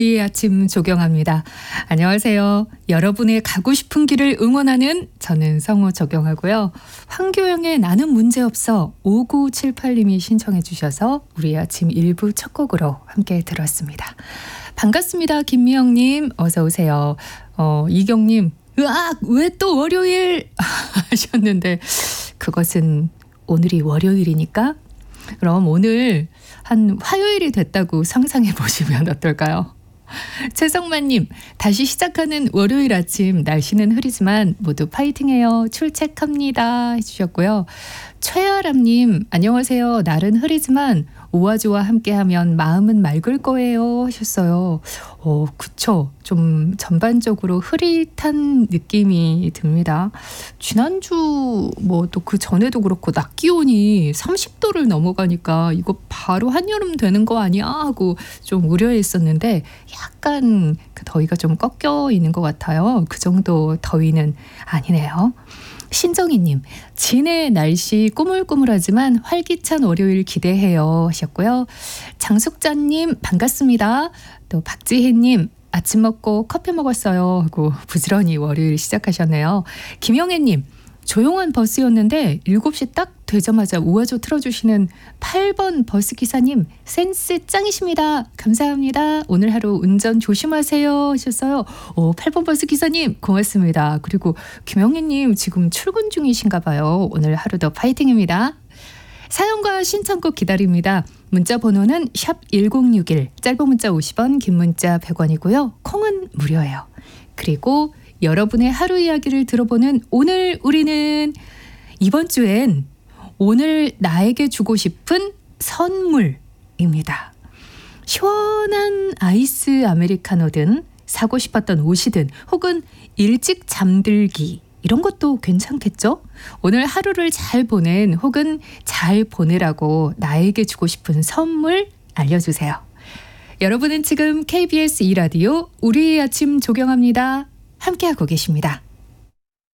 이 아침 조경합니다. 안녕하세요. 여러분의 가고 싶은 길을 응원하는 저는 성우 조경하고요. 황교영의 나는 문제없어 5978님이 신청해 주셔서 우리 아침 1부 첫 곡으로 함께 들었습니다. 반갑습니다. 김미영님 어서 오세요. 이경님 으악 왜 또 월요일 하셨는데 그것은 오늘이 월요일이니까 그럼 오늘 한 화요일이 됐다고 상상해 보시면 어떨까요? 최성만님 다시 시작하는 월요일 아침 날씨는 흐리지만 모두 파이팅해요. 출첵합니다 해주셨고요. 최아람님 안녕하세요. 날은 흐리지만 오아주와 함께하면 마음은 맑을 거예요 하셨어요. 그쵸. 좀 전반적으로 흐릿한 느낌이 듭니다. 지난주 뭐 또 그 전에도 그렇고 낮 기온이 30도를 넘어가니까 이거 바로 한여름 되는 거 아니야 하고 좀 우려했었는데 약간 그 더위가 좀 꺾여 있는 것 같아요. 그 정도 더위는 아니네요. 신정희님, 진해 날씨 꾸물꾸물하지만 활기찬 월요일 기대해요 하셨고요. 장숙자님 반갑습니다. 또 박지혜님 아침 먹고 커피 먹었어요 하고 부지런히 월요일 시작하셨네요. 김영애님 조용한 버스였는데 7시 딱 되자마자 우아조 틀어주시는 8번 버스기사님 센스 짱이십니다. 감사합니다. 오늘 하루 운전 조심하세요 하셨어요. 8번 버스기사님 고맙습니다. 그리고 김영애님 지금 출근 중이신가 봐요. 오늘 하루도 파이팅입니다. 사연과 신청곡 기다립니다. 문자 번호는 샵1061 짧은 문자 50원 긴 문자 100원이고요. 콩은 무료예요. 그리고 여러분의 하루 이야기를 들어보는 오늘 우리는 이번 주엔 오늘 나에게 주고 싶은 선물입니다. 시원한 아이스 아메리카노든 사고 싶었던 옷이든 혹은 일찍 잠들기 이런 것도 괜찮겠죠? 오늘 하루를 잘 보낸 혹은 잘 보내라고 나에게 주고 싶은 선물 알려주세요. 여러분은 지금 KBS 2라디오 우리의 아침 조경합니다. 함께하고 계십니다.